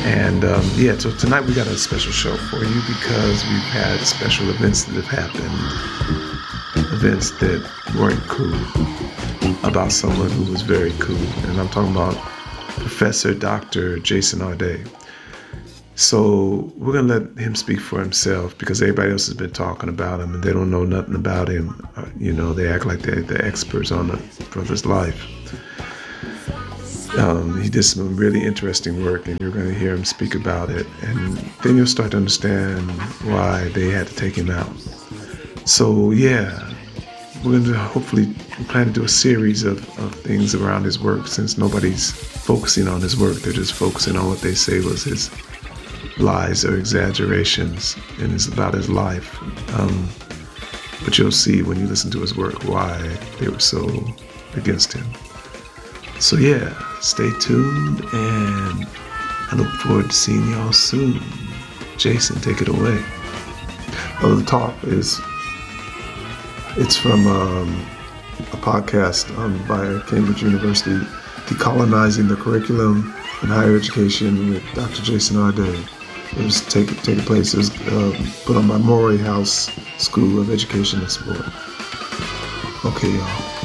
And so tonight we got a special show for you because we've had special events that have happened, events that weren't cool, about someone who was very cool. And I'm talking about Professor Dr. Jason Arday. So we're going to let him speak for himself because everybody else has been talking about him and they don't know nothing about him. They act like they're the experts on the brother's life. He did some really interesting work, and you're going to hear him speak about it. And then you'll start to understand why they had to take him out. So, yeah, we're going to plan to do a series of things around his work since nobody's focusing on his work. They're just focusing on what they say was his lies or exaggerations, and it's about his life. But you'll see when you listen to his work why they were so against him. So yeah, stay tuned, and I look forward to seeing y'all soon. Jason, take it away. The talk it's from a podcast by Cambridge University, Decolonizing the Curriculum in Higher Education with Dr. Jason Arday. It was taking place. It was put on by Morehouse School of Education and Sport. Okay, y'all.